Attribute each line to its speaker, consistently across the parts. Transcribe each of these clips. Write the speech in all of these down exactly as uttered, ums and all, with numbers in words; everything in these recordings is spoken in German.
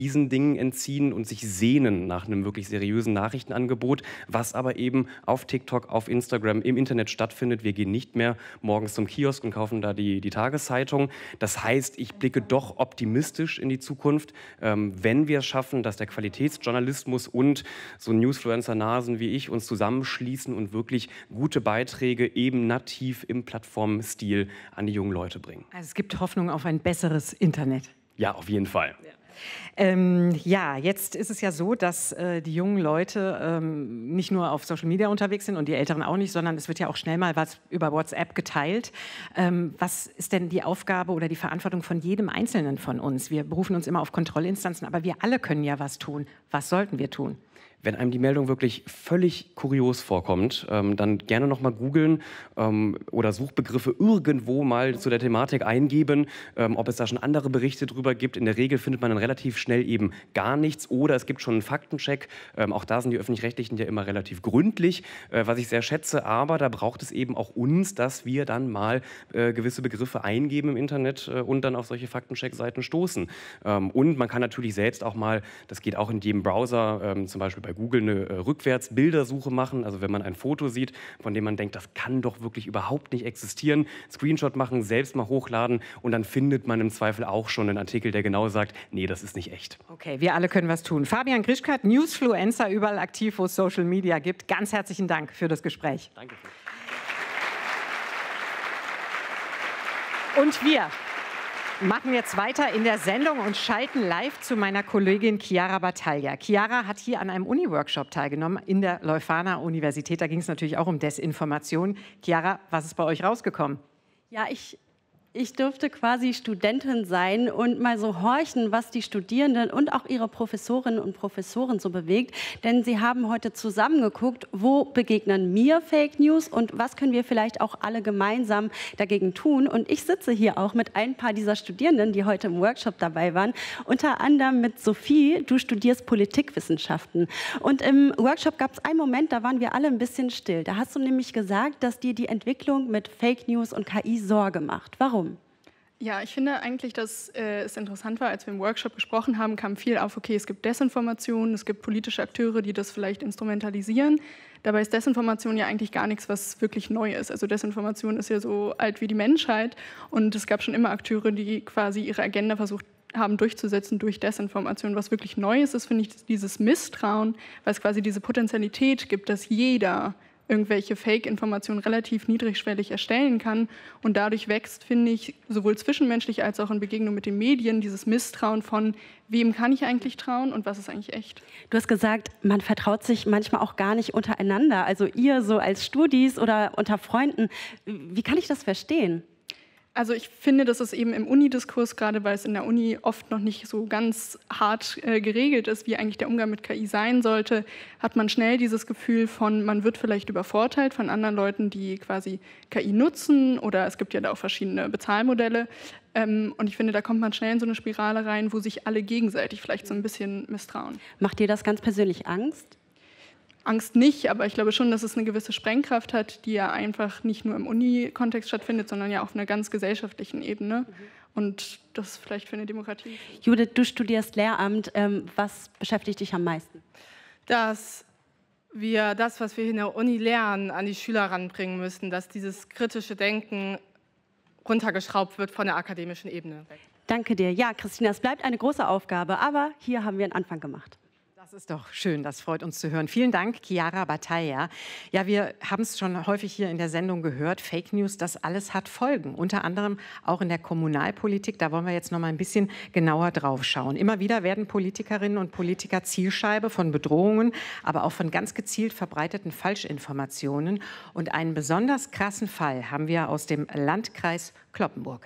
Speaker 1: diesen Dingen entziehen und sich sehnen nach einem wirklich seriösen Nachrichtenangebot, was aber eben auf TikTok, auf Instagram, im Internet stattfindet. Wir gehen nicht mehr morgens zum Kiosk und kaufen da die, die Tageszeitung. Das heißt, ich blicke doch optimistisch in die Zukunft, ähm, wenn wir es schaffen, dass der Qualitätsjournalismus und so Newsfluencer-Nasen wie ich uns zusammenschließen und wirklich gute Beiträge eben nativ im Plattformstil an die jungen Leute bringen.
Speaker 2: Also es gibt Hoffnung auf ein besseres Internet.
Speaker 1: Ja, auf jeden Fall.
Speaker 2: Ja. Ähm, ja, jetzt ist es ja so, dass äh, die jungen Leute ähm, nicht nur auf Social Media unterwegs sind und die Älteren auch nicht, sondern es wird ja auch schnell mal was über WhatsApp geteilt. Ähm, was ist denn die Aufgabe oder die Verantwortung von jedem Einzelnen von uns? Wir berufen uns immer auf Kontrollinstanzen, aber wir alle können ja was tun. Was sollten wir tun?
Speaker 1: Wenn einem die Meldung wirklich völlig kurios vorkommt, ähm, dann gerne noch mal googeln ähm, oder Suchbegriffe irgendwo mal zu der Thematik eingeben, ähm, ob es da schon andere Berichte drüber gibt. In der Regel findet man dann relativ schnell eben gar nichts oder es gibt schon einen Faktencheck. Ähm, auch da sind die Öffentlich-Rechtlichen ja immer relativ gründlich, äh, was ich sehr schätze. Aber da braucht es eben auch uns, dass wir dann mal äh, gewisse Begriffe eingeben im Internet äh, und dann auf solche Faktencheck-Seiten stoßen. Ähm, und man kann natürlich selbst auch mal, das geht auch in jedem Browser, ähm, zum Beispiel bei Google eine äh, Rückwärts-Bildersuche machen. Also wenn man ein Foto sieht, von dem man denkt, das kann doch wirklich überhaupt nicht existieren, Screenshot machen, selbst mal hochladen und dann findet man im Zweifel auch schon einen Artikel, der genau sagt, nee, das ist nicht echt.
Speaker 2: Okay, wir alle können was tun. Fabian Grischkat, Newsfluencer, überall aktiv, wo es Social Media gibt. Ganz herzlichen Dank für das Gespräch.
Speaker 1: Danke.
Speaker 2: Und wir machen jetzt weiter in der Sendung und schalten live zu meiner Kollegin Chiara Battaglia. Chiara hat hier an einem Uni-Workshop teilgenommen in der Leuphana Universität. Da ging es natürlich auch um Desinformation. Chiara, was ist bei euch rausgekommen?
Speaker 3: Ja, ich... Ich durfte quasi Studentin sein und mal so horchen, was die Studierenden und auch ihre Professorinnen und Professoren so bewegt. Denn sie haben heute zusammengeguckt, wo begegnen mir Fake News und was können wir vielleicht auch alle gemeinsam dagegen tun. Und ich sitze hier auch mit ein paar dieser Studierenden, die heute im Workshop dabei waren. Unter anderem mit Sophie, du studierst Politikwissenschaften. Und im Workshop gab es einen Moment, da waren wir alle ein bisschen still. Da hast du nämlich gesagt, dass dir die Entwicklung mit Fake News und K I Sorge macht. Warum?
Speaker 4: Ja, ich finde eigentlich, dass äh, es interessant war, als wir im Workshop gesprochen haben, kam viel auf, okay, es gibt Desinformation, es gibt politische Akteure, die das vielleicht instrumentalisieren. Dabei ist Desinformation ja eigentlich gar nichts, was wirklich neu ist. Also Desinformation ist ja so alt wie die Menschheit und es gab schon immer Akteure, die quasi ihre Agenda versucht haben durchzusetzen durch Desinformation. Was wirklich neu ist, ist, finde ich, dieses Misstrauen, weil es quasi diese Potentialität gibt, dass jeder irgendwelche Fake-Informationen relativ niedrigschwellig erstellen kann. Und dadurch wächst, finde ich, sowohl zwischenmenschlich als auch in Begegnung mit den Medien dieses Misstrauen von, wem kann ich eigentlich trauen und was ist eigentlich echt.
Speaker 3: Du hast gesagt, man vertraut sich manchmal auch gar nicht untereinander. Also ihr so als Studis oder unter Freunden. Wie kann ich das verstehen?
Speaker 4: Also ich finde, dass es eben im Unidiskurs, gerade weil es in der Uni oft noch nicht so ganz hart äh, geregelt ist, wie eigentlich der Umgang mit K I sein sollte, hat man schnell dieses Gefühl von, man wird vielleicht übervorteilt von anderen Leuten, die quasi K I nutzen oder es gibt ja da auch verschiedene Bezahlmodelle. Ähm, und ich finde, da kommt man schnell in so eine Spirale rein, wo sich alle gegenseitig vielleicht so ein bisschen misstrauen.
Speaker 3: Macht dir das ganz persönlich Angst?
Speaker 4: Angst nicht, aber ich glaube schon, dass es eine gewisse Sprengkraft hat, die ja einfach nicht nur im Uni-Kontext stattfindet, sondern ja auf einer ganz gesellschaftlichen Ebene. Mhm. Und das ist vielleicht für eine Demokratie.
Speaker 3: Judith, du studierst Lehramt. Ähm, was beschäftigt dich am meisten?
Speaker 5: Dass wir das, was wir in der Uni lernen, an die Schüler ranbringen müssen, dass dieses kritische Denken runtergeschraubt wird von der akademischen Ebene weg.
Speaker 3: Danke dir. Ja, Christina, es bleibt eine große Aufgabe, aber hier haben wir einen Anfang gemacht.
Speaker 2: Das ist doch schön, das freut uns zu hören. Vielen Dank, Chiara Battaglia. Ja, wir haben es schon häufig hier in der Sendung gehört, Fake News, das alles hat Folgen, unter anderem auch in der Kommunalpolitik. Da wollen wir jetzt noch mal ein bisschen genauer drauf schauen. Immer wieder werden Politikerinnen und Politiker Zielscheibe von Bedrohungen, aber auch von ganz gezielt verbreiteten Falschinformationen. Und einen besonders krassen Fall haben wir aus dem Landkreis Cloppenburg.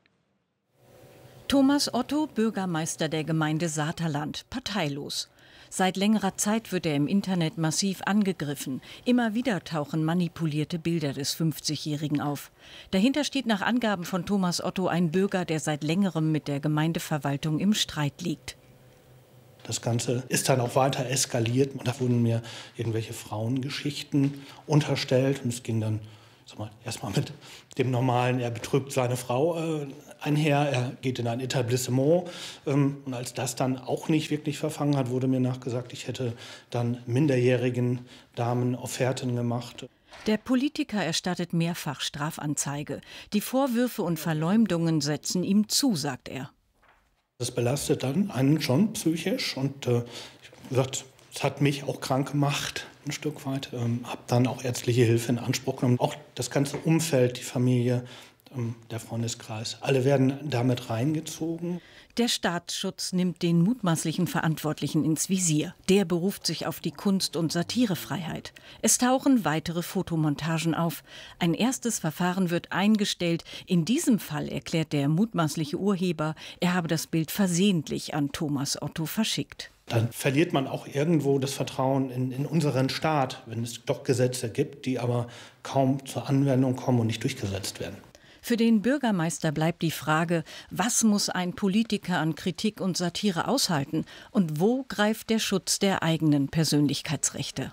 Speaker 6: Thomas Otto, Bürgermeister der Gemeinde Saterland, parteilos. Seit längerer Zeit wird er im Internet massiv angegriffen. Immer wieder tauchen manipulierte Bilder des fünfzigjährigen auf. Dahinter steht nach Angaben von Thomas Otto ein Bürger, der seit längerem mit der Gemeindeverwaltung im Streit liegt.
Speaker 7: Das Ganze ist dann auch weiter eskaliert. Da wurden mir irgendwelche Frauengeschichten unterstellt und es ging dann sag mal, erstmal mit dem normalen, er betrügt seine Frau äh, einher, er geht in ein Etablissement. Ähm, und als das dann auch nicht wirklich verfangen hat, wurde mir nachgesagt, ich hätte dann minderjährigen Damen Offerten gemacht.
Speaker 6: Der Politiker erstattet mehrfach Strafanzeige. Die Vorwürfe und Verleumdungen setzen ihm zu, sagt er.
Speaker 7: Das belastet dann einen schon psychisch und äh, wie gesagt, es hat mich auch krank gemacht, ein Stück weit. Ähm, habe dann auch ärztliche Hilfe in Anspruch genommen. Auch das ganze Umfeld, die Familie, ähm, der Freundeskreis, alle werden damit reingezogen.
Speaker 6: Der Staatsschutz nimmt den mutmaßlichen Verantwortlichen ins Visier. Der beruft sich auf die Kunst- und Satirefreiheit. Es tauchen weitere Fotomontagen auf. Ein erstes Verfahren wird eingestellt. In diesem Fall erklärt der mutmaßliche Urheber, er habe das Bild versehentlich an Thomas Otto verschickt.
Speaker 7: Dann verliert man auch irgendwo das Vertrauen in, in unseren Staat, wenn es doch Gesetze gibt, die aber kaum zur Anwendung kommen und nicht durchgesetzt werden.
Speaker 6: Für den Bürgermeister bleibt die Frage, was muss ein Politiker an Kritik und Satire aushalten und wo greift der Schutz der eigenen Persönlichkeitsrechte?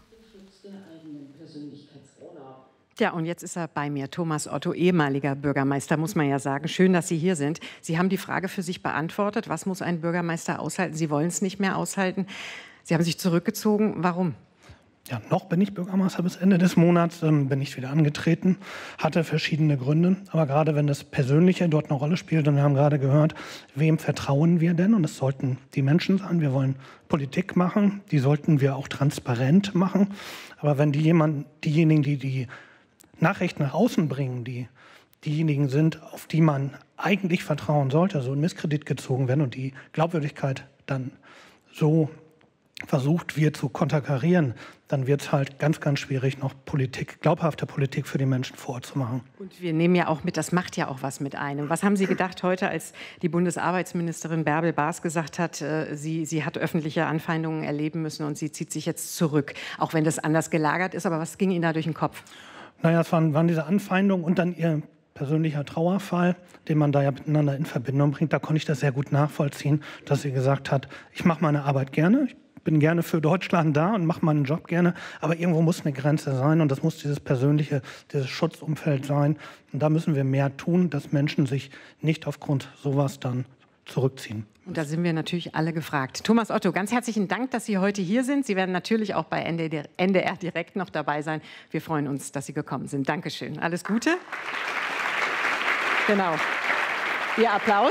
Speaker 2: Ja, und jetzt ist er bei mir, Thomas Otto, ehemaliger Bürgermeister, muss man ja sagen. Schön, dass Sie hier sind. Sie haben die Frage für sich beantwortet, was muss ein Bürgermeister aushalten? Sie wollen es nicht mehr aushalten. Sie haben sich zurückgezogen. Warum?
Speaker 7: Ja, noch bin ich Bürgermeister bis Ende des Monats, ähm, bin ich wieder angetreten, hatte verschiedene Gründe. Aber gerade wenn das Persönliche dort eine Rolle spielt, und wir haben gerade gehört, wem vertrauen wir denn? Und es sollten die Menschen sein. Wir wollen Politik machen, die sollten wir auch transparent machen. Aber wenn die jemand, diejenigen, die die Nachrichten nach außen bringen, die diejenigen sind, auf die man eigentlich vertrauen sollte, so in Misskredit gezogen werden und die Glaubwürdigkeit dann so versucht wird zu konterkarieren, dann wird es halt ganz, ganz schwierig, noch Politik, glaubhafte Politik für die Menschen vor Ort zu machen.
Speaker 2: Und wir nehmen ja auch mit, das macht ja auch was mit einem. Was haben Sie gedacht heute, als die Bundesarbeitsministerin Bärbel Baas gesagt hat, äh, sie, sie hat öffentliche Anfeindungen erleben müssen und sie zieht sich jetzt zurück, auch wenn das anders gelagert ist. Aber was ging Ihnen da durch den Kopf?
Speaker 7: Naja, es waren, waren diese Anfeindungen und dann ihr persönlicher Trauerfall, den man da ja miteinander in Verbindung bringt. Da konnte ich das sehr gut nachvollziehen, dass sie gesagt hat, ich mache meine Arbeit gerne, ich bin gerne für Deutschland da und mache meinen Job gerne, aber irgendwo muss eine Grenze sein und das muss dieses persönliche, dieses Schutzumfeld sein. Und da müssen wir mehr tun, dass Menschen sich nicht aufgrund sowas dann zurückziehen.
Speaker 2: Und da sind wir natürlich alle gefragt. Thomas Otto, ganz herzlichen Dank, dass Sie heute hier sind. Sie werden natürlich auch bei N D R direkt noch dabei sein. Wir freuen uns, dass Sie gekommen sind. Dankeschön. Alles Gute. Genau. Ihr Applaus.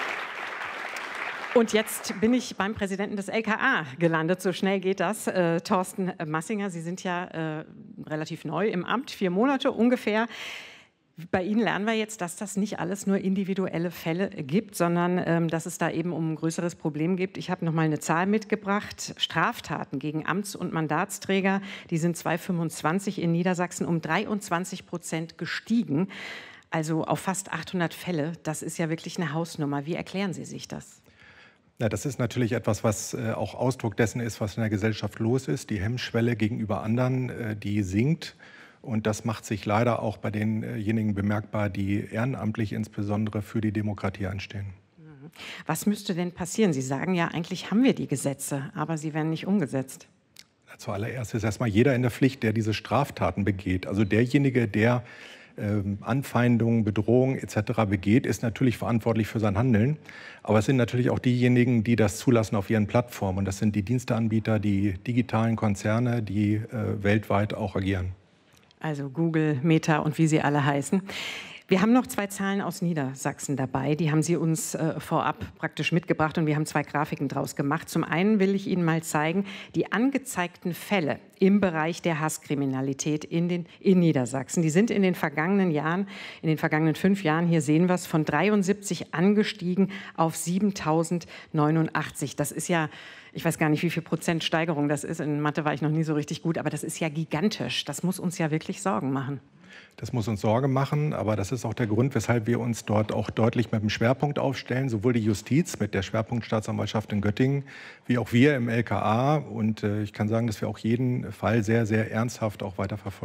Speaker 2: Und jetzt bin ich beim Präsidenten des L K A gelandet. So schnell geht das. Äh, Thorsten Massinger, Sie sind ja äh, relativ neu im Amt, vier Monate ungefähr. Bei Ihnen lernen wir jetzt, dass das nicht alles nur individuelle Fälle gibt, sondern ähm, dass es da eben um ein größeres Problem geht. Ich habe noch mal eine Zahl mitgebracht. Straftaten gegen Amts- und Mandatsträger, die sind zweitausendfünfundzwanzig in Niedersachsen um dreiundzwanzig Prozent gestiegen. Also auf fast achthundert Fälle. Das ist ja wirklich eine Hausnummer. Wie erklären Sie sich das?
Speaker 8: Ja, das ist natürlich etwas, was äh, auch Ausdruck dessen ist, was in der Gesellschaft los ist. Die Hemmschwelle gegenüber anderen, äh, die sinkt. Und das macht sich leider auch bei denjenigen bemerkbar, die ehrenamtlich insbesondere für die Demokratie einstehen.
Speaker 2: Was müsste denn passieren? Sie sagen ja, eigentlich haben wir die Gesetze, aber sie werden nicht umgesetzt.
Speaker 8: Zuallererst ist erstmal jeder in der Pflicht, der diese Straftaten begeht. Also derjenige, der ähm, Anfeindungen, Bedrohungen et cetera begeht, ist natürlich verantwortlich für sein Handeln. Aber es sind natürlich auch diejenigen, die das zulassen auf ihren Plattformen. Und das sind die Diensteanbieter, die digitalen Konzerne, die äh, weltweit auch agieren.
Speaker 2: Also Google, Meta und wie sie alle heißen. Wir haben noch zwei Zahlen aus Niedersachsen dabei. Die haben Sie uns äh, vorab praktisch mitgebracht und wir haben zwei Grafiken draus gemacht. Zum einen will ich Ihnen mal zeigen, die angezeigten Fälle im Bereich der Hasskriminalität in, den, in Niedersachsen. Die sind in den vergangenen Jahren, in den vergangenen fünf Jahren, hier sehen wir es, von dreiundsiebzig angestiegen auf siebentausendneunundachtzig. Das ist ja, ich weiß gar nicht, wie viel Prozent Steigerung das ist. In Mathe war ich noch nie so richtig gut, aber das ist ja gigantisch. Das muss uns ja wirklich Sorgen machen.
Speaker 8: Das muss uns Sorge machen, aber das ist auch der Grund, weshalb wir uns dort auch deutlich mit dem Schwerpunkt aufstellen. Sowohl die Justiz mit der Schwerpunktstaatsanwaltschaft in Göttingen, wie auch wir im L K A. Und äh, ich kann sagen, dass wir auch jeden Fall sehr, sehr ernsthaft auch weiter verfolgen.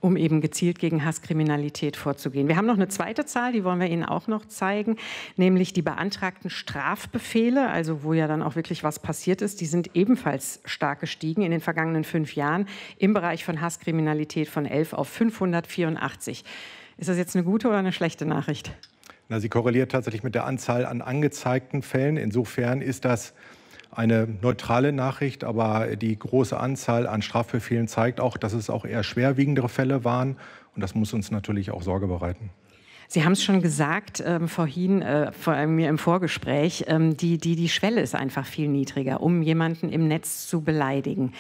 Speaker 2: um eben gezielt gegen Hasskriminalität vorzugehen. Wir haben noch eine zweite Zahl, die wollen wir Ihnen auch noch zeigen, nämlich die beantragten Strafbefehle, also wo ja dann auch wirklich was passiert ist, die sind ebenfalls stark gestiegen in den vergangenen fünf Jahren im Bereich von Hasskriminalität von elf auf fünfhundertvierundachtzig. Ist das jetzt eine gute oder eine schlechte Nachricht?
Speaker 8: Na, sie korreliert tatsächlich mit der Anzahl an angezeigten Fällen. Insofern ist das eine neutrale Nachricht, aber die große Anzahl an Strafbefehlen zeigt auch, dass es auch eher schwerwiegendere Fälle waren. Und das muss uns natürlich auch Sorge bereiten.
Speaker 2: Sie haben es schon gesagt ähm, vorhin, äh, vor mir im Vorgespräch, ähm, die, die, die Schwelle ist einfach viel niedriger, um jemanden im Netz zu beleidigen.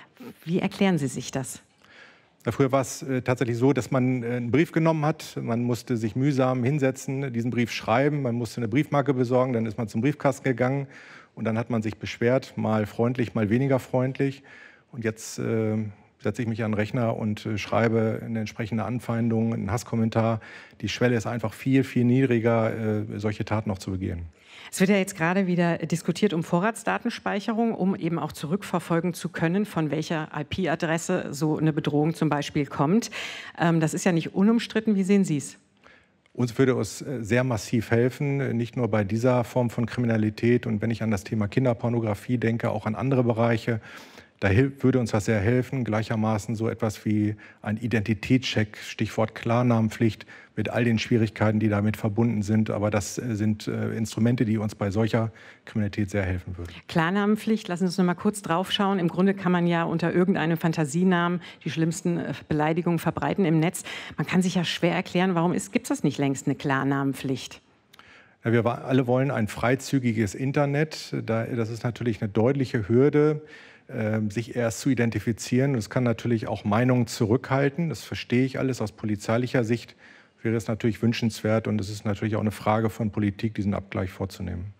Speaker 2: Wie erklären Sie sich das?
Speaker 8: Ja, früher war es äh, tatsächlich so, dass man äh, einen Brief genommen hat. Man musste sich mühsam hinsetzen, diesen Brief schreiben. Man musste eine Briefmarke besorgen, dann ist man zum Briefkasten gegangen. Und dann hat man sich beschwert, mal freundlich, mal weniger freundlich. Und jetzt äh, setze ich mich an den Rechner und äh, schreibe eine entsprechende Anfeindung, einen Hasskommentar. Die Schwelle ist einfach viel, viel niedriger, äh, solche Taten noch zu begehen.
Speaker 2: Es wird ja jetzt gerade wieder diskutiert um Vorratsdatenspeicherung, um eben auch zurückverfolgen zu können, von welcher I P-Adresse so eine Bedrohung zum Beispiel kommt. Ähm, das ist ja nicht unumstritten. Wie sehen Sie es?
Speaker 8: Uns würde es sehr massiv helfen, nicht nur bei dieser Form von Kriminalität. Und wenn ich an das Thema Kinderpornografie denke, auch an andere Bereiche, da würde uns das sehr helfen. Gleichermaßen so etwas wie ein Identitätscheck, Stichwort Klarnamenpflicht, mit all den Schwierigkeiten, die damit verbunden sind. Aber das sind äh, Instrumente, die uns bei solcher Kriminalität sehr helfen würden. Klarnamenpflicht,
Speaker 2: lassen Sie uns noch mal kurz drauf schauen. Im Grunde kann man ja unter irgendeinem Fantasienamen die schlimmsten äh, Beleidigungen verbreiten im Netz. Man kann sich ja schwer erklären, warum gibt es das nicht längst, eine Klarnamenpflicht?
Speaker 8: Ja, wir alle wollen ein freizügiges Internet. Das ist natürlich eine deutliche Hürde, sich erst zu identifizieren. Das kann natürlich auch Meinungen zurückhalten. Das verstehe ich alles. Aus polizeilicher Sicht wäre es natürlich wünschenswert. Und es ist natürlich auch eine Frage von Politik, diesen Abgleich vorzunehmen.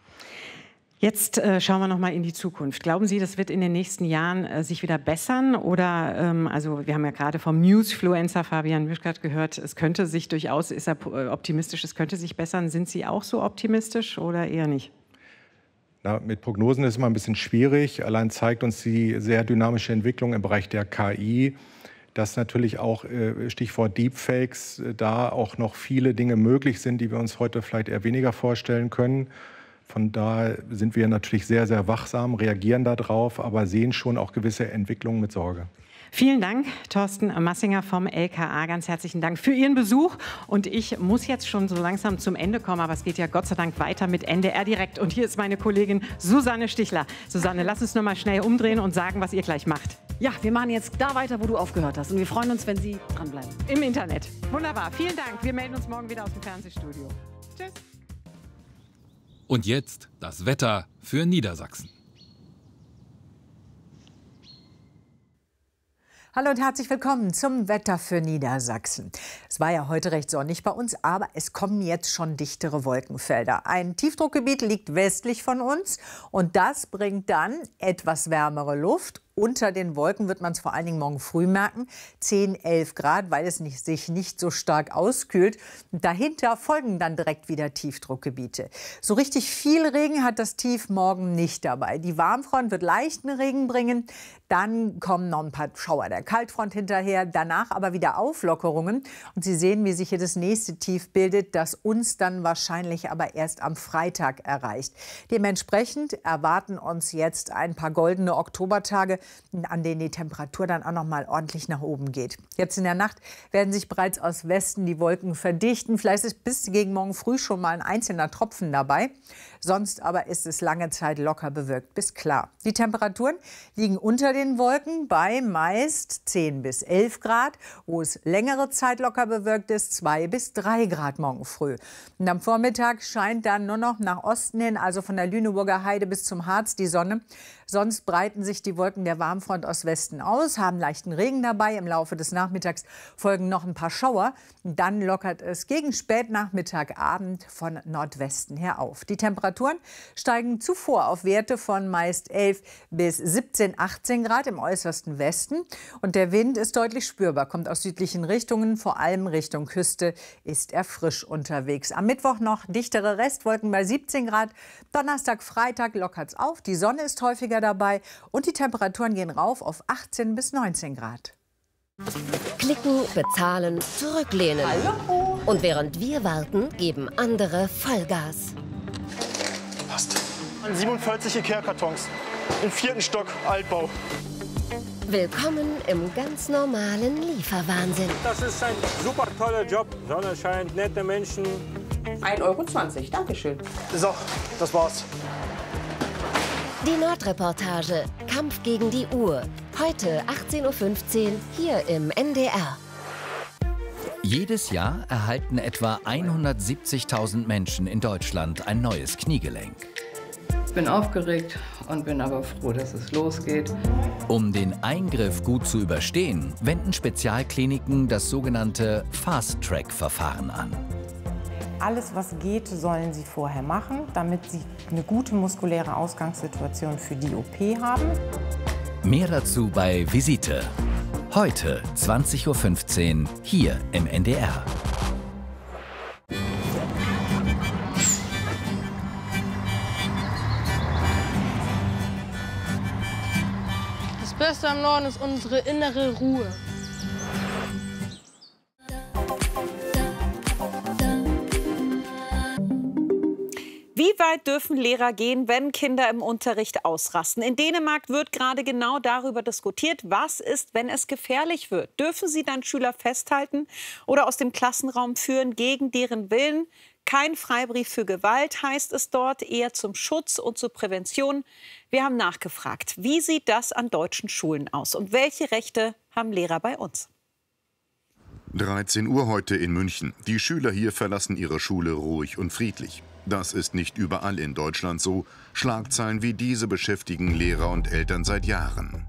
Speaker 2: Jetzt äh, schauen wir noch mal in die Zukunft. Glauben Sie, das wird in den nächsten Jahren äh, sich wieder bessern? Oder, ähm, also wir haben ja gerade vom Newsfluencer Fabian Mischkat gehört, es könnte sich durchaus, ist er optimistisch, es könnte sich bessern. Sind Sie auch so optimistisch oder eher nicht?
Speaker 8: Na, mit Prognosen ist es immer ein bisschen schwierig. Allein zeigt uns die sehr dynamische Entwicklung im Bereich der K I, dass natürlich auch, äh, Stichwort Deepfakes, äh, da auch noch viele Dinge möglich sind, die wir uns heute vielleicht eher weniger vorstellen können. Von daher sind wir natürlich sehr, sehr wachsam, reagieren darauf, aber sehen schon auch gewisse Entwicklungen mit Sorge.
Speaker 2: Vielen Dank, Thorsten Massinger vom L K A. Ganz herzlichen Dank für Ihren Besuch. Und ich muss jetzt schon so langsam zum Ende kommen, aber es geht ja Gott sei Dank weiter mit N D R Direkt. Und hier ist meine Kollegin Susanne Stichler. Susanne, lass uns noch mal schnell umdrehen und sagen, was ihr gleich macht.
Speaker 9: Ja, wir machen jetzt da weiter, wo du aufgehört hast. Und wir freuen uns, wenn Sie dranbleiben.
Speaker 2: Im Internet. Wunderbar. Vielen Dank. Wir melden uns morgen wieder aus dem Fernsehstudio. Tschüss.
Speaker 10: Und jetzt das Wetter für Niedersachsen.
Speaker 11: Hallo und herzlich willkommen zum Wetter für Niedersachsen. Es war ja heute recht sonnig bei uns, aber es kommen jetzt schon dichtere Wolkenfelder. Ein Tiefdruckgebiet liegt westlich von uns und das bringt dann etwas wärmere Luft. Unter den Wolken wird man es vor allen Dingen morgen früh merken, zehn, elf Grad, weil es nicht, sich nicht so stark auskühlt. Dahinter folgen dann direkt wieder Tiefdruckgebiete. So richtig viel Regen hat das Tief morgen nicht dabei. Die Warmfront wird leichten Regen bringen, dann kommen noch ein paar Schauer der Kaltfront hinterher, danach aber wieder Auflockerungen. Und Sie sehen, wie sich hier das nächste Tief bildet, das uns dann wahrscheinlich aber erst am Freitag erreicht. Dementsprechend erwarten uns jetzt ein paar goldene Oktobertage, an denen die Temperatur dann auch noch mal ordentlich nach oben geht. Jetzt in der Nacht werden sich bereits aus Westen die Wolken verdichten. Vielleicht ist bis gegen morgen früh schon mal ein einzelner Tropfen dabei. Sonst aber ist es lange Zeit locker bewölkt bis klar. Die Temperaturen liegen unter den Wolken bei meist zehn bis elf Grad, wo es längere Zeit locker bewölkt ist, zwei bis drei Grad morgen früh. Und am Vormittag scheint dann nur noch nach Osten hin, also von der Lüneburger Heide bis zum Harz, die Sonne. Sonst breiten sich die Wolken der Warmfront aus Westen aus, haben leichten Regen dabei. Im Laufe des Nachmittags folgen noch ein paar Schauer. Dann lockert es gegen Spätnachmittag, Abend von Nordwesten her auf. Die Temperaturen steigen zuvor auf Werte von meist elf bis siebzehn, achtzehn Grad im äußersten Westen. Und der Wind ist deutlich spürbar, kommt aus südlichen Richtungen, vor allem Richtung Küste ist er frisch unterwegs. Am Mittwoch noch dichtere Restwolken bei siebzehn Grad. Donnerstag, Freitag lockert es auf. Die Sonne ist häufiger dabei und die Temperaturen gehen rauf auf achtzehn bis neunzehn Grad.
Speaker 12: Klicken, bezahlen, zurücklehnen. Hallo. Und während wir warten, geben andere Vollgas.
Speaker 13: Passt. siebenundvierzig Ikea-Kartons. Im vierten Stock, Altbau.
Speaker 12: Willkommen im ganz normalen Lieferwahnsinn.
Speaker 14: Das ist ein super toller Job. Sonne scheint, nette Menschen.
Speaker 15: ein Euro zwanzig, Dankeschön.
Speaker 13: So, das war's.
Speaker 12: Die Nordreportage. Kampf gegen die Uhr. Heute achtzehn Uhr fünfzehn hier im N D R.
Speaker 16: Jedes Jahr erhalten etwa hundertsiebzigtausend Menschen in Deutschland ein neues Kniegelenk.
Speaker 17: Ich bin aufgeregt und bin aber froh, dass es losgeht.
Speaker 16: Um den Eingriff gut zu überstehen, wenden Spezialkliniken das sogenannte Fast-Track-Verfahren an.
Speaker 18: Alles, was geht, sollen sie vorher machen, damit sie eine gute muskuläre Ausgangssituation für die O P haben.
Speaker 16: Mehr dazu bei Visite. Heute zwanzig Uhr fünfzehn hier im N D R.
Speaker 19: Das Beste am Norden ist unsere innere Ruhe.
Speaker 20: Wie weit dürfen Lehrer gehen, wenn Kinder im Unterricht ausrasten? In Dänemark wird gerade genau darüber diskutiert, was ist, wenn es gefährlich wird. Dürfen sie dann Schüler festhalten oder aus dem Klassenraum führen gegen deren Willen? Kein Freibrief für Gewalt heißt es dort, eher zum Schutz und zur Prävention. Wir haben nachgefragt, wie sieht das an deutschen Schulen aus und welche Rechte haben Lehrer bei uns?
Speaker 21: dreizehn Uhr heute in München. Die Schüler hier verlassen ihre Schule ruhig und friedlich. Das ist nicht überall in Deutschland so. Schlagzeilen wie diese beschäftigen Lehrer und Eltern seit Jahren.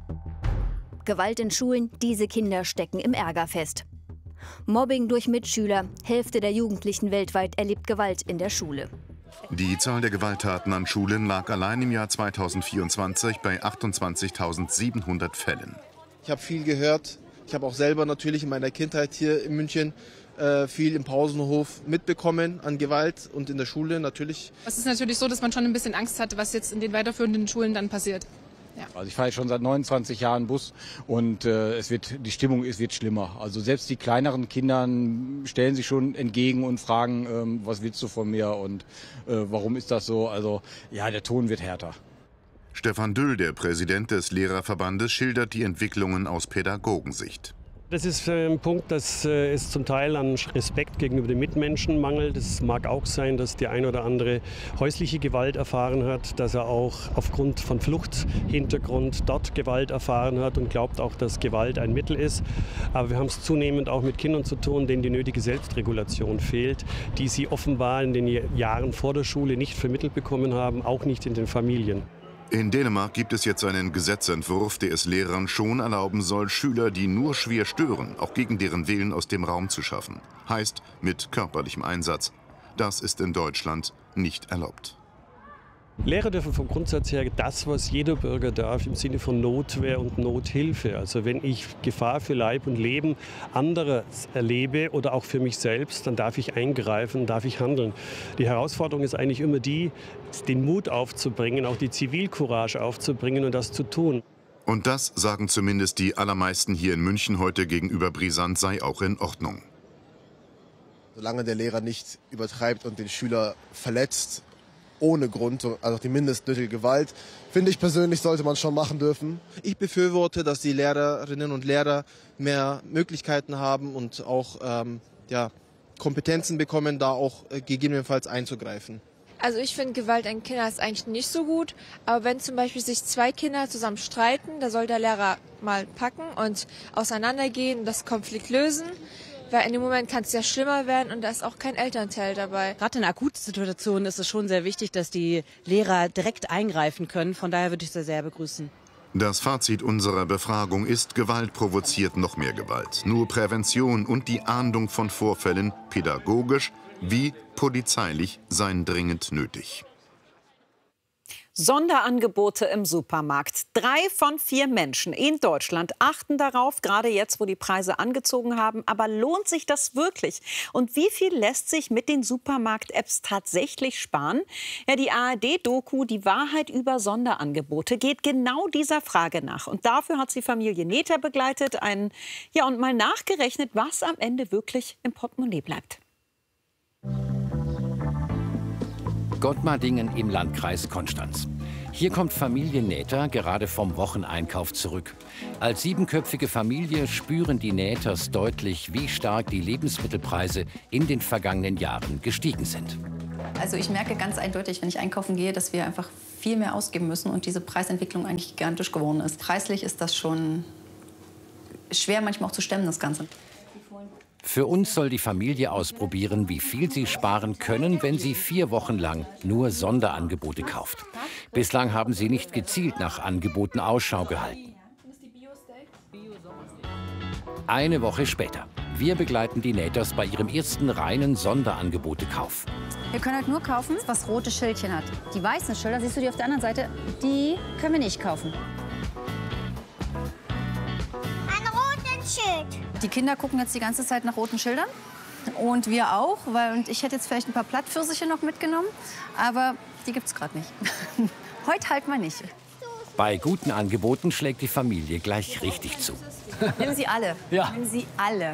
Speaker 22: Gewalt in Schulen, diese Kinder stecken im Ärger fest. Mobbing durch Mitschüler, Hälfte der Jugendlichen weltweit erlebt Gewalt in der Schule.
Speaker 21: Die Zahl der Gewalttaten an Schulen lag allein im Jahr zweitausendvierundzwanzig bei achtundzwanzigtausendsiebenhundert Fällen.
Speaker 23: Ich habe viel gehört. Ich habe auch selber natürlich in meiner Kindheit hier in München äh, viel im Pausenhof mitbekommen an Gewalt und in der Schule natürlich.
Speaker 24: Es ist natürlich so, dass man schon ein bisschen Angst hat, was jetzt in den weiterführenden Schulen dann passiert. Ja.
Speaker 25: Also ich fahre schon seit neunundzwanzig Jahren Bus und äh, es wird, die Stimmung ist, wird schlimmer. Also selbst die kleineren Kinder stellen sich schon entgegen und fragen, ähm, was willst du von mir und äh, warum ist das so? Also ja, der Ton wird härter.
Speaker 21: Stefan Düll, der Präsident des Lehrerverbandes, schildert die Entwicklungen aus Pädagogensicht.
Speaker 26: Das ist ein Punkt, dass äh, es zum Teil an Respekt gegenüber den Mitmenschen mangelt. Es mag auch sein, dass der ein oder andere häusliche Gewalt erfahren hat, dass er auch aufgrund von Fluchthintergrund dort Gewalt erfahren hat und glaubt auch, dass Gewalt ein Mittel ist. Aber wir haben es zunehmend auch mit Kindern zu tun, denen die nötige Selbstregulation fehlt, die sie offenbar in den Jahren vor der Schule nicht vermittelt bekommen haben, auch nicht in den Familien.
Speaker 21: In Dänemark gibt es jetzt einen Gesetzentwurf, der es Lehrern schon erlauben soll, Schüler, die nur schwer stören, auch gegen deren Willen aus dem Raum zu schaffen. Heißt, mit körperlichem Einsatz. Das ist in Deutschland nicht erlaubt.
Speaker 26: Lehrer dürfen vom Grundsatz her das, was jeder Bürger darf, im Sinne von Notwehr und Nothilfe. Also wenn ich Gefahr für Leib und Leben anderer erlebe oder auch für mich selbst, dann darf ich eingreifen, darf ich handeln. Die Herausforderung ist eigentlich immer die, den Mut aufzubringen, auch die Zivilcourage aufzubringen und das zu tun.
Speaker 21: Und das, sagen zumindest die allermeisten hier in München heute gegenüber brisant, sei auch in Ordnung.
Speaker 23: Solange der Lehrer nicht übertreibt und den Schüler verletzt, ohne Grund, also die mindestnötige Gewalt, finde ich persönlich, sollte man schon machen dürfen. Ich befürworte, dass die Lehrerinnen und Lehrer mehr Möglichkeiten haben und auch ähm, ja, Kompetenzen bekommen, da auch äh, gegebenenfalls einzugreifen.
Speaker 27: Also ich finde, Gewalt an Kindern ist eigentlich nicht so gut, aber wenn zum Beispiel sich zwei Kinder zusammen streiten, da soll der Lehrer mal packen und auseinandergehen und das Konflikt lösen. Weil in dem Moment kann es ja schlimmer werden und da ist auch kein Elternteil dabei.
Speaker 28: Gerade in Akutsituationen ist es schon sehr wichtig, dass die Lehrer direkt eingreifen können. Von daher würde ich das sehr begrüßen.
Speaker 21: Das Fazit unserer Befragung ist, Gewalt provoziert noch mehr Gewalt. Nur Prävention und die Ahndung von Vorfällen, pädagogisch wie polizeilich, seien dringend nötig.
Speaker 20: Sonderangebote im Supermarkt. Drei von vier Menschen in Deutschland achten darauf, gerade jetzt, wo die Preise angezogen haben. Aber lohnt sich das wirklich? Und wie viel lässt sich mit den Supermarkt-Apps tatsächlich sparen? Ja, die A R D-Doku Die Wahrheit über Sonderangebote geht genau dieser Frage nach. Und dafür hat sie Familie Nether begleitet ein, ja, und mal nachgerechnet, was am Ende wirklich im Portemonnaie bleibt.
Speaker 16: Gottmardingen im Landkreis Konstanz. Hier kommt Familie Nether gerade vom Wocheneinkauf zurück. Als siebenköpfige Familie spüren die Nethers deutlich, wie stark die Lebensmittelpreise in den vergangenen Jahren gestiegen sind.
Speaker 1: Also ich merke ganz eindeutig, wenn ich einkaufen gehe, dass wir einfach viel mehr ausgeben müssen und diese Preisentwicklung eigentlich gigantisch geworden ist. Preislich ist das schon schwer manchmal auch zu stemmen, das Ganze.
Speaker 16: Für uns soll die Familie ausprobieren, wie viel sie sparen können, wenn sie vier Wochen lang nur Sonderangebote kauft. Bislang haben sie nicht gezielt nach Angeboten Ausschau gehalten. Eine Woche später. Wir begleiten die Nethers bei ihrem ersten reinen Sonderangebotekauf.
Speaker 3: Wir können halt nur kaufen, was rote Schildchen hat. Die weißen Schilder, siehst du die auf der anderen Seite, die können wir nicht kaufen.
Speaker 1: Die Kinder gucken jetzt die ganze Zeit nach roten Schildern und wir auch, weil und ich hätte jetzt vielleicht ein paar Plattpfirsiche noch mitgenommen, aber die gibt's gerade nicht. Heute halt mal nicht.
Speaker 16: Bei guten Angeboten schlägt die Familie gleich richtig zu.
Speaker 1: Nehmen Sie alle.
Speaker 16: Ja.
Speaker 1: Nehmen Sie alle.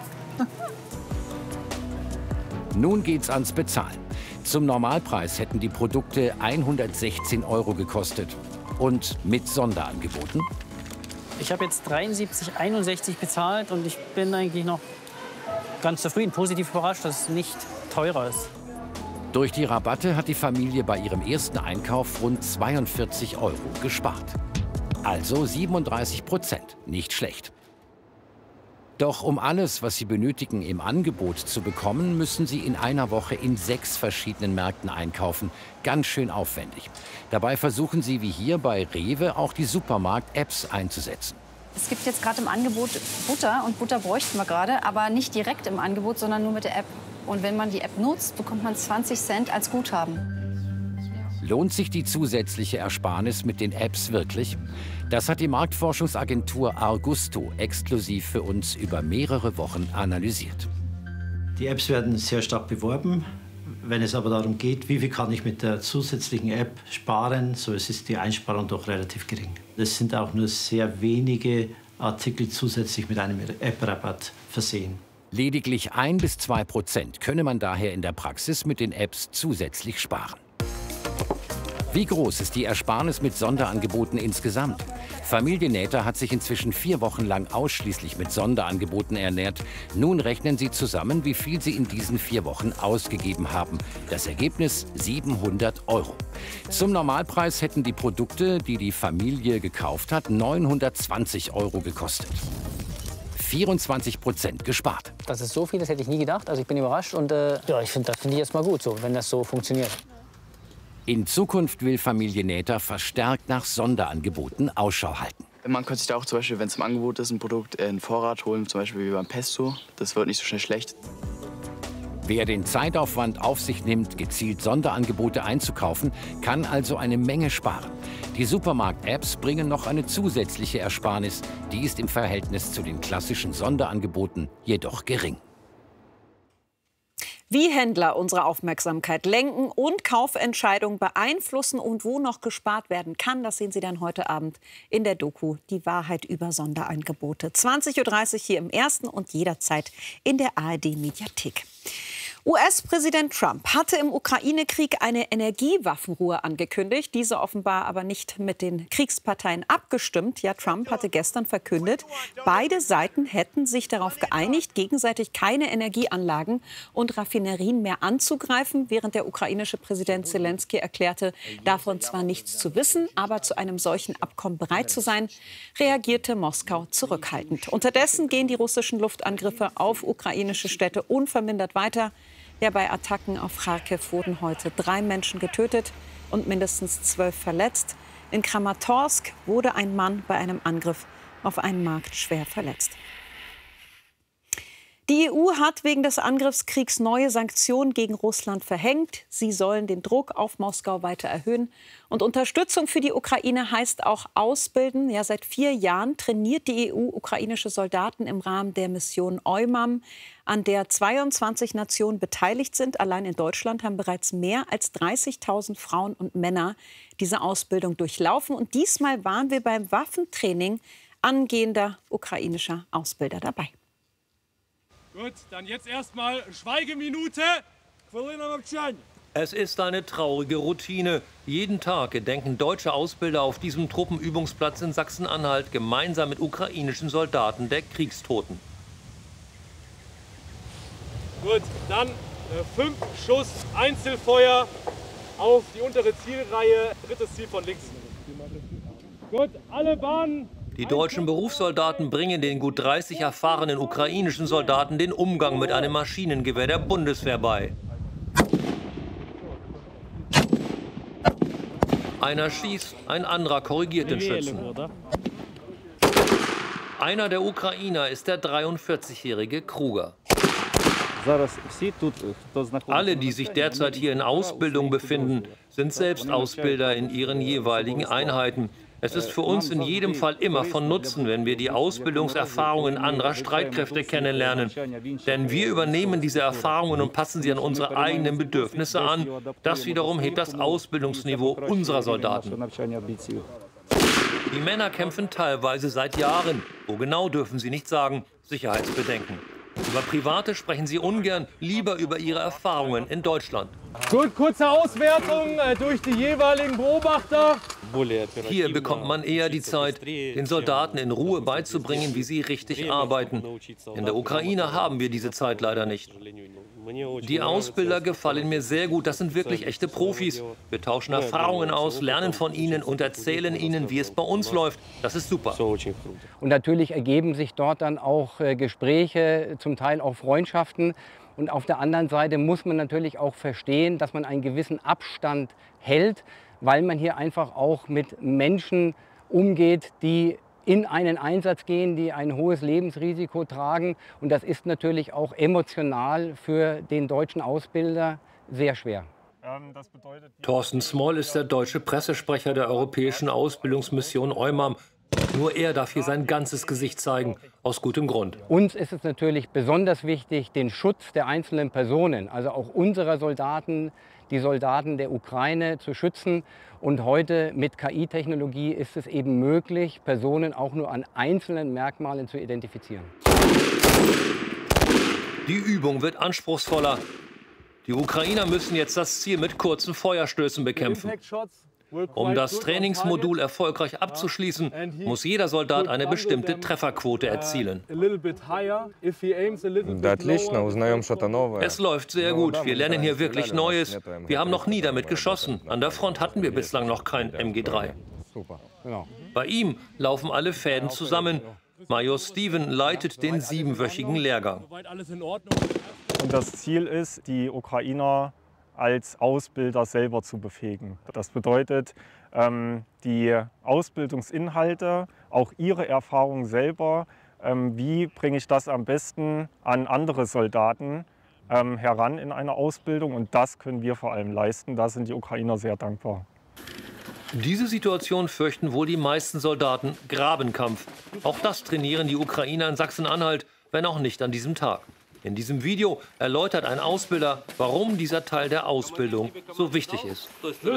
Speaker 16: Nun geht's ans Bezahlen. Zum Normalpreis hätten die Produkte hundertsechzehn Euro gekostet. Und mit Sonderangeboten?
Speaker 4: Ich habe jetzt dreiundsiebzig einundsechzig bezahlt und ich bin eigentlich noch ganz zufrieden, positiv überrascht, dass es nicht teurer ist.
Speaker 16: Durch die Rabatte hat die Familie bei ihrem ersten Einkauf rund zweiundvierzig Euro gespart. Also siebenunddreißig Prozent, nicht schlecht. Doch um alles, was sie benötigen, im Angebot zu bekommen, müssen sie in einer Woche in sechs verschiedenen Märkten einkaufen. Ganz schön aufwendig. Dabei versuchen sie, wie hier bei Rewe, auch die Supermarkt-Apps einzusetzen.
Speaker 1: Es gibt jetzt gerade im Angebot Butter und Butter bräuchten wir gerade, aber nicht direkt im Angebot, sondern nur mit der App. Und wenn man die App nutzt, bekommt man zwanzig Cent als Guthaben.
Speaker 16: Lohnt sich die zusätzliche Ersparnis mit den Apps wirklich? Das hat die Marktforschungsagentur Argusto exklusiv für uns über mehrere Wochen analysiert.
Speaker 5: Die Apps werden sehr stark beworben. Wenn es aber darum geht, wie viel kann ich mit der zusätzlichen App sparen, so ist die Einsparung doch relativ gering. Es sind auch nur sehr wenige Artikel zusätzlich mit einem App-Rabatt versehen.
Speaker 16: Lediglich ein bis zwei Prozent könne man daher in der Praxis mit den Apps zusätzlich sparen. Wie groß ist die Ersparnis mit Sonderangeboten insgesamt? Familie Nether hat sich inzwischen vier Wochen lang ausschließlich mit Sonderangeboten ernährt. Nun rechnen sie zusammen, wie viel sie in diesen vier Wochen ausgegeben haben. Das Ergebnis siebenhundert Euro. Zum Normalpreis hätten die Produkte, die die Familie gekauft hat, neunhundertzwanzig Euro gekostet. vierundzwanzig Prozent gespart.
Speaker 4: Das ist so viel, das hätte ich nie gedacht. Also ich bin überrascht und äh, ja, ich finde das finde ich jetzt mal gut, so, wenn das so funktioniert.
Speaker 16: In Zukunft will Familie Nether verstärkt nach Sonderangeboten Ausschau halten.
Speaker 6: Man könnte sich da auch zum Beispiel, wenn es im Angebot ist, ein Produkt in Vorrat holen, zum Beispiel wie beim Pesto. Das wird nicht so schnell schlecht.
Speaker 16: Wer den Zeitaufwand auf sich nimmt, gezielt Sonderangebote einzukaufen, kann also eine Menge sparen. Die Supermarkt-Apps bringen noch eine zusätzliche Ersparnis. Die ist im Verhältnis zu den klassischen Sonderangeboten jedoch gering.
Speaker 20: Wie Händler unsere Aufmerksamkeit lenken und Kaufentscheidungen beeinflussen und wo noch gespart werden kann, das sehen Sie dann heute Abend in der Doku Die Wahrheit über Sonderangebote. zwanzig Uhr dreißig hier im Ersten und jederzeit in der A R D-Mediathek. U S-Präsident Trump hatte im Ukraine-Krieg eine Energiewaffenruhe angekündigt, diese offenbar aber nicht mit den Kriegsparteien abgestimmt. Ja, Trump hatte gestern verkündet, beide Seiten hätten sich darauf geeinigt, gegenseitig keine Energieanlagen und Raffinerien mehr anzugreifen, während der ukrainische Präsident Zelensky erklärte, davon zwar nichts zu wissen, aber zu einem solchen Abkommen bereit zu sein, reagierte Moskau zurückhaltend. Unterdessen gehen die russischen Luftangriffe auf ukrainische Städte unvermindert weiter. Ja, bei Attacken auf Charkiw wurden heute drei Menschen getötet und mindestens zwölf verletzt. In Kramatorsk wurde ein Mann bei einem Angriff auf einen Markt schwer verletzt. Die E U hat wegen des Angriffskriegs neue Sanktionen gegen Russland verhängt. Sie sollen den Druck auf Moskau weiter erhöhen. Und Unterstützung für die Ukraine heißt auch ausbilden. Ja, seit vier Jahren trainiert die E U ukrainische Soldaten im Rahmen der Mission EUMAM, an der zweiundzwanzig Nationen beteiligt sind. Allein in Deutschland haben bereits mehr als dreißigtausend Frauen und Männer diese Ausbildung durchlaufen. Und diesmal waren wir beim Waffentraining angehender ukrainischer Ausbilder dabei.
Speaker 2: Gut, dann jetzt erstmal Schweigeminute.
Speaker 7: Es ist eine traurige Routine. Jeden Tag gedenken deutsche Ausbilder auf diesem Truppenübungsplatz in Sachsen-Anhalt gemeinsam mit ukrainischen Soldaten der Kriegstoten.
Speaker 2: Gut, dann äh, fünf Schuss Einzelfeuer auf die untere Zielreihe. Drittes Ziel von links. Gut, alle Bahnen.
Speaker 7: Die deutschen Berufssoldaten bringen den gut dreißig erfahrenen ukrainischen Soldaten den Umgang mit einem Maschinengewehr der Bundeswehr bei. Einer schießt, ein anderer korrigiert den Schützen. Einer der Ukrainer ist der dreiundvierzigjährige Kruger. Alle, die sich derzeit hier in Ausbildung befinden, sind selbst Ausbilder in ihren jeweiligen Einheiten. Es ist für uns in jedem Fall immer von Nutzen, wenn wir die Ausbildungserfahrungen anderer Streitkräfte kennenlernen. Denn wir übernehmen diese Erfahrungen und passen sie an unsere eigenen Bedürfnisse an. Das wiederum hebt das Ausbildungsniveau unserer Soldaten. Die Männer kämpfen teilweise seit Jahren. Wo genau, dürfen sie nicht sagen. Sicherheitsbedenken. Über Private sprechen sie ungern, lieber über ihre Erfahrungen in Deutschland.
Speaker 2: Gut, kurze Auswertung äh, durch die jeweiligen Beobachter.
Speaker 7: Hier bekommt man eher die Zeit, den Soldaten in Ruhe beizubringen, wie sie richtig arbeiten. In der Ukraine haben wir diese Zeit leider nicht. Die Ausbilder gefallen mir sehr gut. Das sind wirklich echte Profis. Wir tauschen Erfahrungen aus, lernen von ihnen und erzählen ihnen, wie es bei uns läuft. Das ist super.
Speaker 8: Und natürlich ergeben sich dort dann auch äh, Gespräche, zum Teil auch Freundschaften. Und auf der anderen Seite muss man natürlich auch verstehen, dass man einen gewissen Abstand hält, weil man hier einfach auch mit Menschen umgeht, die in einen Einsatz gehen, die ein hohes Lebensrisiko tragen. Und das ist natürlich auch emotional für den deutschen Ausbilder sehr schwer.
Speaker 7: Thorsten Smoll ist der deutsche Pressesprecher der europäischen Ausbildungsmission EUMAM. Nur er darf hier sein ganzes Gesicht zeigen, aus gutem Grund.
Speaker 8: Uns ist es natürlich besonders wichtig, den Schutz der einzelnen Personen, also auch unserer Soldaten, die Soldaten der Ukraine zu schützen. Und heute mit K I-Technologie ist es eben möglich, Personen auch nur an einzelnen Merkmalen zu identifizieren.
Speaker 7: Die Übung wird anspruchsvoller. Die Ukrainer müssen jetzt das Ziel mit kurzen Feuerstößen bekämpfen. Um das Trainingsmodul erfolgreich abzuschließen, muss jeder Soldat eine bestimmte Trefferquote erzielen. Es läuft sehr gut. Wir lernen hier wirklich Neues. Wir haben noch nie damit geschossen. An der Front hatten wir bislang noch kein M G drei. Bei ihm laufen alle Fäden zusammen. Major Steven leitet den siebenwöchigen Lehrgang.
Speaker 9: Und das Ziel ist, die Ukrainer als Ausbilder selber zu befähigen. Das bedeutet, die Ausbildungsinhalte, auch ihre Erfahrung selber, wie bringe ich das am besten an andere Soldaten heran in einer Ausbildung. Und das können wir vor allem leisten. Da sind die Ukrainer sehr dankbar.
Speaker 7: Diese Situation fürchten wohl die meisten Soldaten: Grabenkampf. Auch das trainieren die Ukrainer in Sachsen-Anhalt, wenn auch nicht an diesem Tag. In diesem Video erläutert ein Ausbilder, warum dieser Teil der Ausbildung so wichtig ist.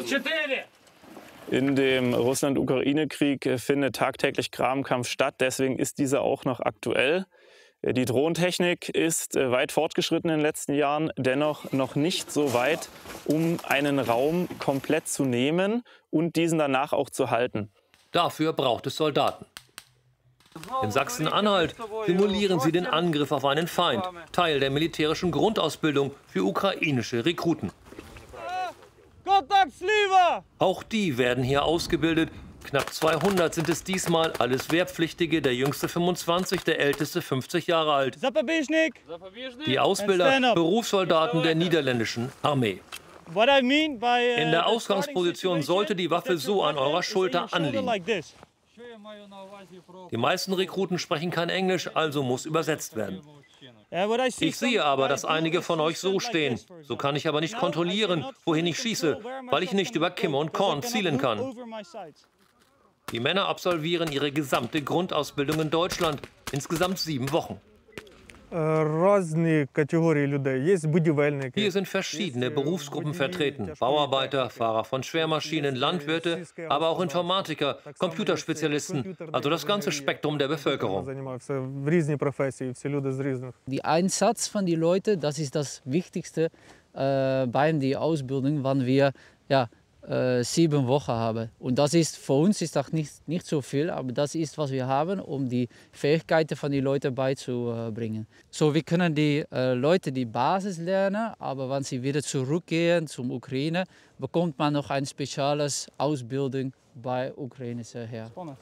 Speaker 10: In dem Russland-Ukraine-Krieg findet tagtäglich Grabenkampf statt. Deswegen ist dieser auch noch aktuell. Die Drohntechnik ist weit fortgeschritten in den letzten Jahren, dennoch noch nicht so weit, um einen Raum komplett zu nehmen und diesen danach auch zu halten.
Speaker 7: Dafür braucht es Soldaten. In Sachsen-Anhalt simulieren sie den Angriff auf einen Feind, Teil der militärischen Grundausbildung für ukrainische Rekruten. Auch die werden hier ausgebildet. Knapp zweihundert sind es diesmal, alles Wehrpflichtige, der jüngste fünfundzwanzig, der älteste fünfzig Jahre alt. Die Ausbilder, Berufssoldaten der niederländischen Armee. In der Ausgangsposition sollte die Waffe so an eurer Schulter anliegen. Die meisten Rekruten sprechen kein Englisch, also muss übersetzt werden. Ich sehe aber, dass einige von euch so stehen. So kann ich aber nicht kontrollieren, wohin ich schieße, weil ich nicht über Kimme und Korn zielen kann. Die Männer absolvieren ihre gesamte Grundausbildung in Deutschland, insgesamt sieben Wochen. Hier sind verschiedene Berufsgruppen vertreten. Bauarbeiter, Fahrer von Schwermaschinen, Landwirte, aber auch Informatiker, Computerspezialisten, also das ganze Spektrum der Bevölkerung.
Speaker 11: Die Einsatz von den Leuten, das ist das Wichtigste äh, bei der Ausbildung, wenn wir ja, äh, sieben Wochen haben. Und das ist für uns ist das nicht, nicht so viel, aber das ist, was wir haben, um die Fähigkeiten von den Leuten beizubringen. So, wir können die äh, Leute die Basis lernen, aber wenn sie wieder zurückgehen zum Ukraine, bekommt man noch eine spezielle Ausbildung bei ukrainischen Herren.